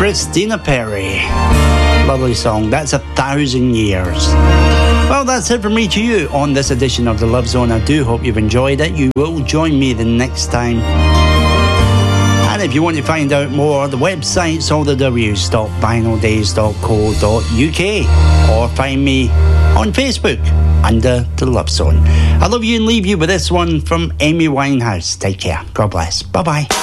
Christina Perri. Lovely song. That's 1,000 years. Well, that's it from me to you on this edition of The Love Zone. I do hope you've enjoyed it. You will join me the next time. And if you want to find out more, the website's all the www.vinyldays.co.uk, or find me on Facebook under The Love Zone. I love you and leave you with this one from Amy Winehouse. Take care. God bless. Bye-bye.